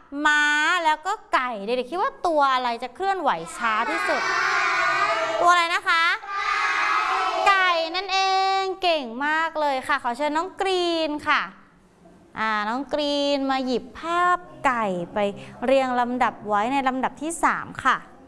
ม้าแล้วก็ไก่เด็กๆคิดว่าตัวอะไรจะเคลื่อนไหวช้าที่สุดตัวอะไรนะคะไก่นั่นเองเก่งมากเลยค่ะขอเชิญน้องกรีนค่ะน้องกรีนมาหยิบภาพไก่ไปเรียงลำดับไว้ในลำดับที่3ค่ะ